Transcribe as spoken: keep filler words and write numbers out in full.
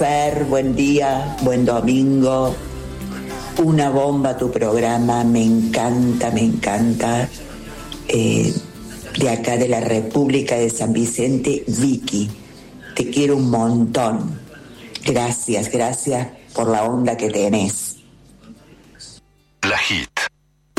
Fer, buen día, buen domingo. Una bomba tu programa, me encanta, me encanta. Eh, de acá de la República de San Vicente, Vicky. Te quiero un montón. Gracias, gracias por la onda que tenés.